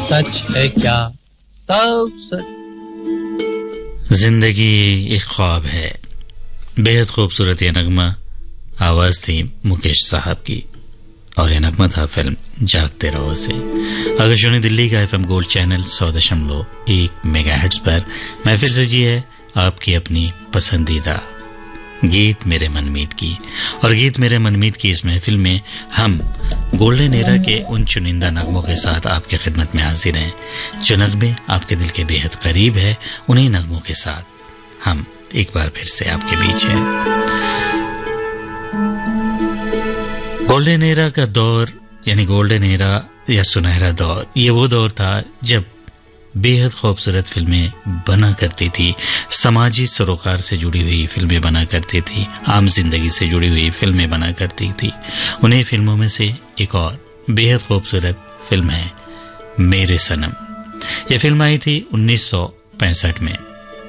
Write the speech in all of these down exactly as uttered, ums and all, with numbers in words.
सच है क्या, सब सच। जिंदगी एक ख्वाब है, बेहद खूबसूरत ये नगमा। आवाज थी मुकेश साहब की और ये नगमा था फिल्म जागते रहो से। आकाशवाणी दिल्ली का एफएम गोल्ड चैनल सौ दशमलव एक मेगाहर्ट्ज पर महफिल सजी है आपकी अपनी पसंदीदा गीत मेरे मनमीत की। और गीत मेरे मनमीत की इस महफिल में हम गोल्डन एरा के उन चुनिंदा नगमों के साथ आपके खिदमत में हाजिर हैं जो नगमे आपके दिल के बेहद करीब है। उन्हीं नगमों के साथ हम एक बार फिर से आपके बीच हैं। गोल्डन एरा का दौर यानी गोल्डन एरा या सुनहरा दौर, ये वो दौर था जब बेहद खूबसूरत फिल्में बना करती थी, समाजी सरोकार से जुड़ी हुई फिल्में बना करती थी, आम जिंदगी से जुड़ी हुई फिल्में बना करती थी। उन्हीं फिल्मों में से एक और बेहद खूबसूरत फिल्म है मेरे सनम। यह फिल्म आई थी उन्नीस सौ पैंसठ में।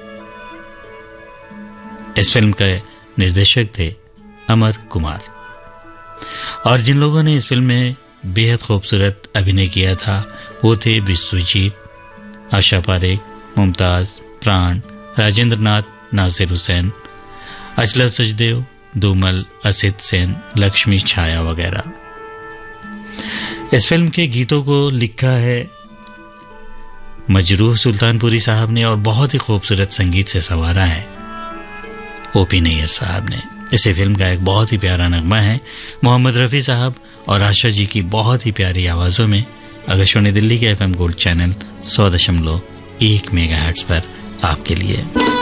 इस फिल्म के निर्देशक थे अमर कुमार और जिन लोगों ने इस फिल्म में बेहद खूबसूरत अभिनय किया था वो थे विश्वजीत, आशा पारेख, मुमताज, प्राण, राजेंद्र नाथ, नासिर हुसैन, अचला सचदेव, धूमल, असित सेन, लक्ष्मी छाया वगैरह। इस फिल्म के गीतों को लिखा है मजरूह सुल्तानपुरी साहब ने और बहुत ही खूबसूरत संगीत से संवारा है ओपी नैयर साहब ने। इसी फिल्म का एक बहुत ही प्यारा नगमा है मोहम्मद रफी साहब और आशा जी की बहुत ही प्यारी आवाजों में। आकाशवाणी दिल्ली के एफएम गोल्ड चैनल सौ दशमलव एक मेगाहर्ट्ज पर आपके लिए।